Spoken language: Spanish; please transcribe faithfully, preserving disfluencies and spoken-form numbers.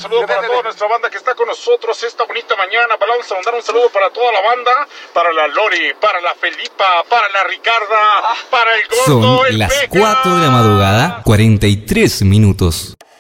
saludo para toda nuestra banda que está con nosotros esta bonita mañana. Vamos a mandar un saludo para toda la banda, para la Lori, para la Felipa, para la Ricarda, para el Gordo, Son el las Peca. cuatro de la madrugada, cuarenta y tres minutos.